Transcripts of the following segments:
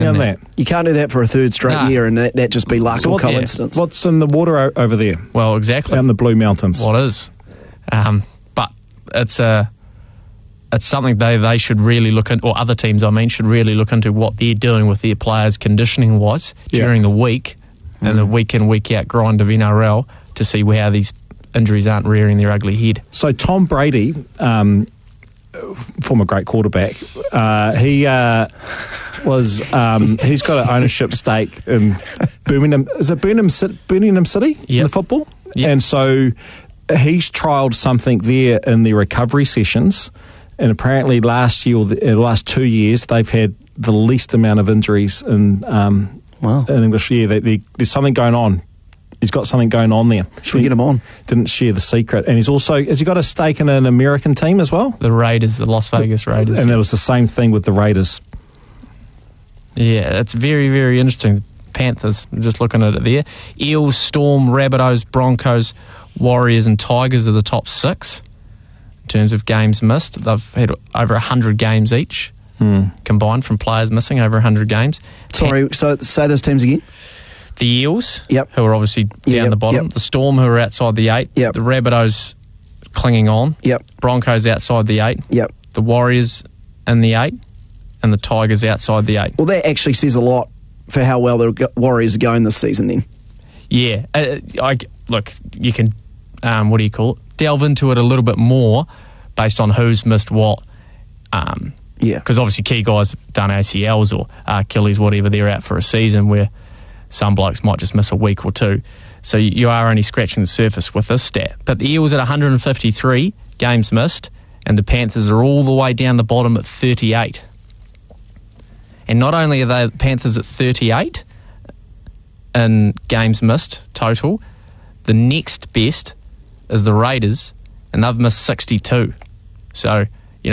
that. You can't do that for a third straight year, and that just be luck or coincidence. What's in the water over there? Well, exactly. Out in the Blue Mountains. What is? But it's something they should really look into, or other teams, should really look into what they're doing with their players conditioning-wise during the week and the week in, week out grind of NRL to see how these injuries aren't rearing their ugly head. So Tom Brady, former great quarterback, he's got an ownership stake in Birmingham. Is it Birmingham City in the football? Yep. And so he's trialled something there in their recovery sessions, and apparently last year or the last 2 years they've had the least amount of injuries in English. Yeah, there's something going on. He's got something going on there. Should we get him on? Didn't share the secret. And has he got a stake in an American team as well? The Raiders, the Las Vegas Raiders. And it was the same thing with the Raiders. Yeah, it's very, very interesting. Panthers, just looking at it there. Eels, Storm, Rabbitohs, Broncos, Warriors and Tigers are the top 6 in terms of games missed. They've had over 100 games each combined from players missing over 100 games. Sorry, so say those teams again. The Eels, who are obviously down the bottom. The Storm, who are outside the 8. The Rabbitohs clinging on. Broncos outside the 8. The Warriors in the 8. And the Tigers outside the 8. Well, that actually says a lot for how well the Warriors are going this season then. Yeah. Look, you can, delve into it a little bit more based on who's missed what. Because obviously key guys have done ACLs or Achilles, whatever, they're out for a season where some blokes might just miss a week or two. So you are only scratching the surface with this stat. But the Eels at 153 games missed, and the Panthers are all the way down the bottom at 38. And not only are the Panthers at 38 in games missed total, the next best is the Raiders, and they've missed 62. So,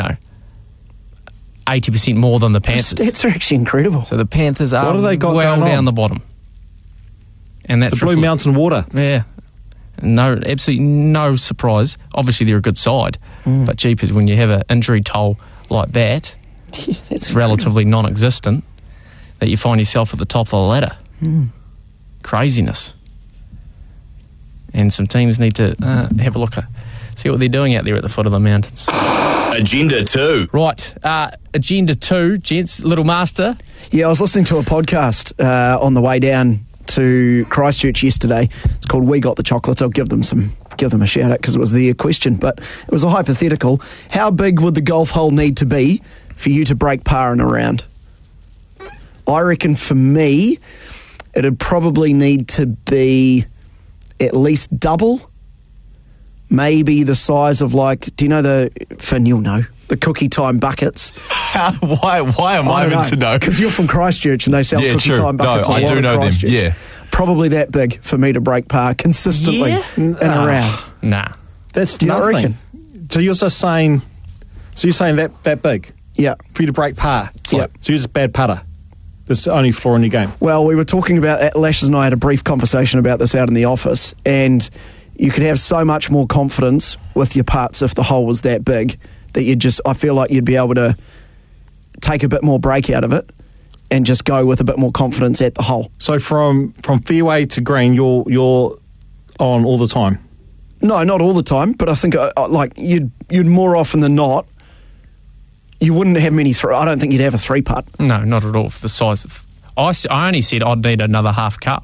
80% more than the Panthers. The stats are actually incredible. So the Panthers are what have they got well going down on? the bottom. And that's the Blue Mountain Water. Yeah. No, absolutely no surprise. Obviously, they're a good side. But jeepers, when you have an injury toll like that, it's relatively non-existent, that you find yourself at the top of the ladder. Craziness. And some teams need to have a look at, see what they're doing out there at the foot of the mountains. Agenda 2. Right. Agenda 2, gents. Little Master. Yeah, I was listening to a podcast on the way down to Christchurch yesterday. It's called We Got the Chocolates. I'll give them a shout out because it was their question, but it was a hypothetical. How big would the golf hole need to be for you to break par in a round? I reckon for me, it'd probably need to be at least double. Maybe the size of do you know Finn, you'll know, the Cookie Time buckets. Why am I meant to know? Because you're from Christchurch and they sell Cookie Time buckets. No, I do know them, yeah. Probably that big for me to break par consistently in a round. Nah. That's nothing. Reckon? So you're just saying, that big? Yeah. For you to break par? Yeah. So you're just a bad putter? That's the only flaw in your game? Well, we were talking about, Lashes and I had a brief conversation about this out in the office, and you could have so much more confidence with your putts if the hole was that big that I feel like you'd be able to take a bit more break out of it and just go with a bit more confidence at the hole. So from fairway to green, you're on all the time? No, not all the time, but I think you'd more often than not, you wouldn't have many I don't think you'd have a 3-putt. No, not at all. For the size of, I only said I'd need another half cup.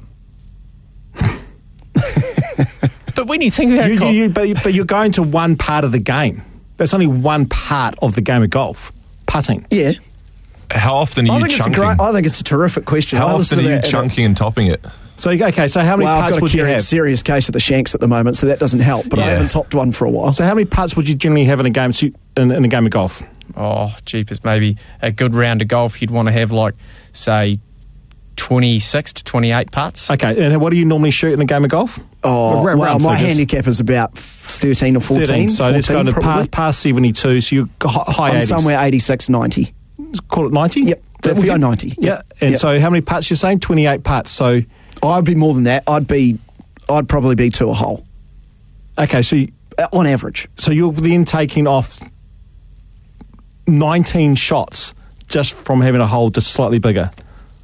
But when you think about it, but you're going to one part of the game. That's only one part of the game of golf, putting. Yeah. How often are you chunking? I think it's a terrific question. How often are you chunking and topping it? So how many putts would you have? I've got a serious case of the shanks at the moment, so that doesn't help. But I haven't topped one for a while. So how many putts would you generally have in a game in a game of golf? Oh, jeepers, maybe a good round of golf, you'd want to have say 26 to 28 putts. Okay, and what do you normally shoot in a game of golf? My handicap is about 13 or 14. 13, so it's going to past 72, so you're high 80s. Somewhere 86, 90. Call it 90? Yep, we'll go 90. Yeah, and so how many putts you're saying? 28 putts, so... I'd be more than that. I'd probably be 2 a hole. Okay, so... on average. So you're then taking off 19 shots just from having a hole just slightly bigger.